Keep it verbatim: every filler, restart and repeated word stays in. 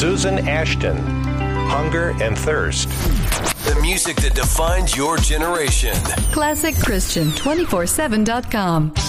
Susan Ashton, Hunger and Thirst. The music that defines your generation. Classic Christian two forty-seven dot com.